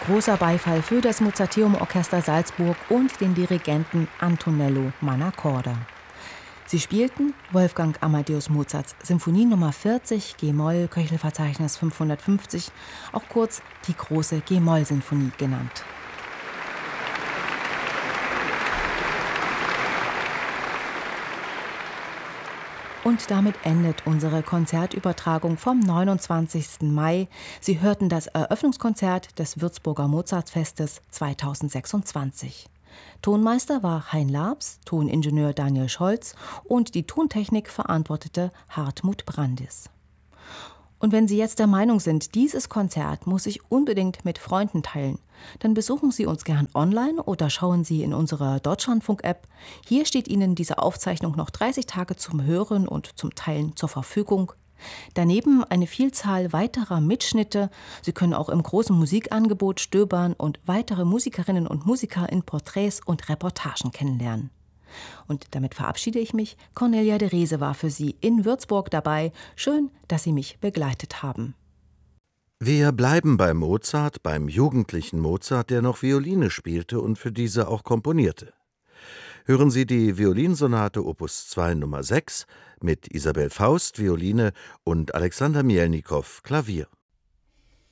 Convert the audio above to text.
Großer Beifall für das Mozarteum Orchester Salzburg und den Dirigenten Antonello Manaccorda. Sie spielten Wolfgang Amadeus Mozarts Symphonie Nummer 40, G-Moll, Köchelverzeichnis 550, auch kurz die große G-Moll-Sinfonie genannt. Und damit endet unsere Konzertübertragung vom 29. Mai. Sie hörten das Eröffnungskonzert des Würzburger Mozartfestes 2026. Tonmeister war Hein Labs, Toningenieur Daniel Scholz und die Tontechnik verantwortete Hartmut Brandis. Und wenn Sie jetzt der Meinung sind, dieses Konzert muss ich unbedingt mit Freunden teilen, dann besuchen Sie uns gern online oder schauen Sie in unserer Deutschlandfunk-App. Hier steht Ihnen diese Aufzeichnung noch 30 Tage zum Hören und zum Teilen zur Verfügung. Daneben eine Vielzahl weiterer Mitschnitte. Sie können auch im großen Musikangebot stöbern und weitere Musikerinnen und Musiker in Porträts und Reportagen kennenlernen. Und damit verabschiede ich mich. Cornelia de Rese war für Sie in Würzburg dabei. Schön, dass Sie mich begleitet haben. Wir bleiben bei Mozart, beim jugendlichen Mozart, der noch Violine spielte und für diese auch komponierte. Hören Sie die Violinsonate Opus 2 Nummer 6 mit Isabel Faust, Violine und Alexander Mielnikow, Klavier.